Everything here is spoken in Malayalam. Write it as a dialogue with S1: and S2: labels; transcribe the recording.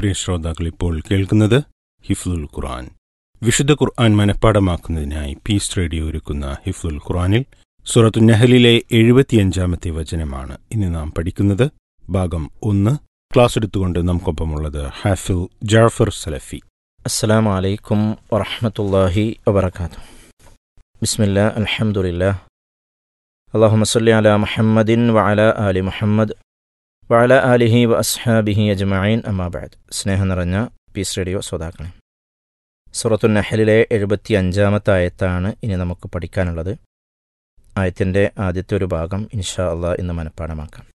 S1: പ്രിയ ശ്രോതാക്കൾ ഇപ്പോൾ കേൾക്കുന്നത് ഹിഫ്ലുൽ ഖുർആൻ. വിശുദ്ധ ഖുർആൻ മനഃപ്പാടമാക്കുന്നതിനായി പീസ് റേഡിയോ ഒരുക്കുന്ന ഹിഫ്ലുൽ ഖുർആനിൽ സൂറത്തു നഹലിലെ 75-ാമത്തെ വചനമാണ് ഇന്ന് നാം പഠിക്കുന്നത്. ഭാഗം 1. ക്ലാസ് എടുത്തുകൊണ്ട് നമുക്കൊപ്പമുള്ളത് ഹാഫിൽ ജാഫർ സലഫി.
S2: അസ്സലാമു അലൈക്കും വറഹ്മത്തുള്ളാഹി വബറകാതുഹു. ബിസ്മില്ലാ അൽഹംദുലില്ലാഹ് അല്ലാഹുമ്മ സ്വല്ലി അലാ മുഹമ്മദിൻ വഅലാ ആലി മുഹമ്മദ് വഅലാ ആലിഹി വഅസ്ഹാബിഹി അജ്മഈൻ. അമ്മാ ബഅദ്. സ്നേഹം നിറഞ്ഞ പീസ് റേഡിയോ ശ്രോതാക്കളെ, സൂറത്തു നഹലിലെ 75-ാമത്തെ ആയത്താണ് ഇനി നമുക്ക് പഠിക്കാനുള്ളത്. ആയത്തിൻ്റെ ആദ്യത്തെ ഒരു ഭാഗം ഇൻഷാ അല്ലാഹ് ഇന്ന് മനഃപ്പാടമാക്കാം.